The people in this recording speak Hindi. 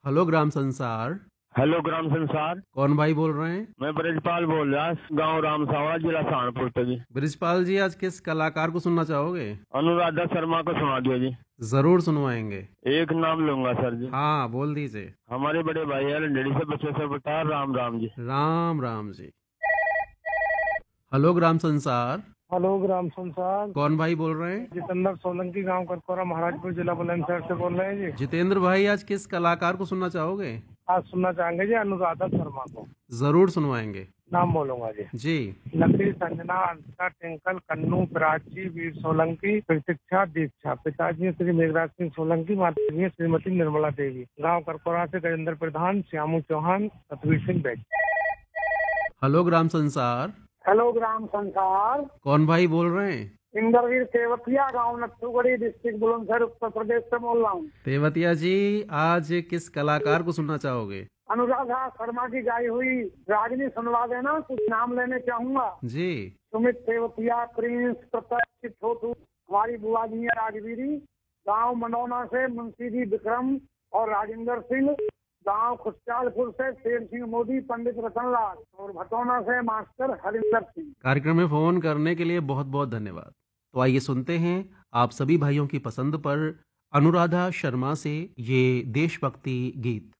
हेलो ग्राम संसार। हेलो ग्राम संसार। कौन भाई बोल रहे हैं? मैं ब्रजपाल बोल रहा, गांव रामसावड़ा, जिला सहारनपुर से जी। ब्रिजपाल जी, आज किस कलाकार को सुनना चाहोगे? अनुराधा शर्मा को सुना दिया जी। जरूर सुनवाएंगे। एक नाम लूंगा सर जी। हाँ, बोल दीजिए। हमारे बड़े भाई है लंडड़ी से बच्चे से बता, राम राम जी। राम राम जी। हेलो ग्राम संसार। हेलो ग्राम संसार। कौन भाई बोल रहे हैं? जितेंद्र सोलंकी, गांव करकोरा, महाराजपुर जिला बुलंदशहर से बोल रहे हैं जी। जितेंद्र भाई, आज किस कलाकार को सुनना चाहोगे? आज सुनना चाहेंगे जी अनुराधा शर्मा को। जरूर सुनवाएंगे। नाम बोलूंगा जी। जी। लकी, संजना, अंशिका, टिंकल, कन्नू, प्राची, वीर सोलंकी, प्रतीक्षा, दीक्षा। पिताजी श्री मेघराज सिंह सोलंकी, माता जी श्रीमती निर्मला देवी। गांव करकोरा से गजेंद्र प्रधान, श्यामू चौहान, सतवीर सिंह बैग। हेलो ग्राम संसार। हेलो ग्राम संसार। कौन भाई बोल रहे हैं? इंद्रवीर तेवतिया, गांव नथुगढ़ी, डिस्ट्रिक्ट बुलंदशहर, उत्तर प्रदेश से बोल रहा हूँ। तेवतिया जी, आज किस कलाकार को सुनना चाहोगे? अनुराधा शर्मा की गाई हुई रागिनी सुनवा देना। कुछ नाम लेने चाहूंगा। जी। सुमित तेवतिया, प्रिंस, प्रताप, छोटू, हमारी बुआ जी है राजवीरी। गांव मनौना से मुंशी जी विक्रम और राजेंद्र सिंह। गांव खुशचालपुर से शेर सिंह मोदी, पंडित रतनलाल, और भटौना से मास्टर हरिंदर सिंह। कार्यक्रम में फोन करने के लिए बहुत बहुत धन्यवाद। तो आइए सुनते हैं आप सभी भाइयों की पसंद पर अनुराधा शर्मा से ये देशभक्ति गीत।